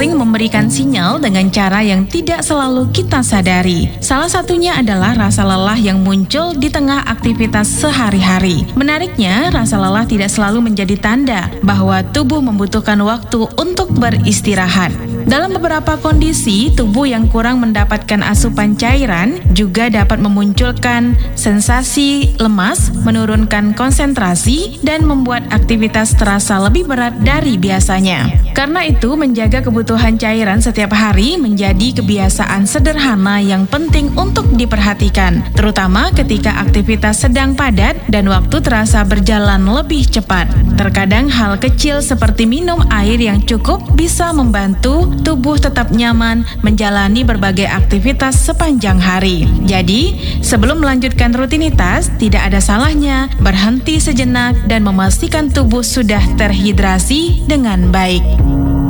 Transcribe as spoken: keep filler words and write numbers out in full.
sering memberikan sinyal dengan cara yang tidak selalu kita sadari. Salah satunya adalah rasa lelah yang muncul di tengah aktivitas sehari-hari. Menariknya, rasa lelah tidak selalu menjadi tanda bahwa tubuh membutuhkan waktu untuk beristirahat. Dalam beberapa kondisi, tubuh yang kurang mendapatkan asupan cairan juga dapat memunculkan sensasi lemas, menurunkan konsentrasi, dan membuat aktivitas terasa lebih berat dari biasanya. Karena itu, menjaga kebutuhan cairan setiap hari menjadi kebiasaan sederhana yang penting untuk diperhatikan, terutama ketika aktivitas sedang padat dan waktu terasa berjalan lebih cepat. Terkadang hal kecil seperti minum air yang cukup bisa membantu tubuh tetap nyaman menjalani berbagai aktivitas sepanjang hari. Jadi, sebelum melanjutkan rutinitas, tidak ada salahnya berhenti sejenak dan memastikan tubuh sudah terhidrasi dengan baik.